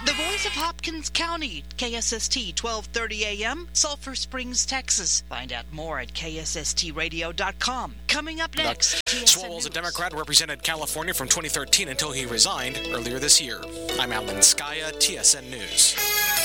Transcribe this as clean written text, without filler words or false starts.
The voice of Hopkins County, KSST 1230 AM, Sulphur Springs, Texas. Find out more at ksstradio.com. Coming up next, Swole was a Democrat who represented California from 2013 until he resigned earlier this year. I'm Alan Skaya, TSN News.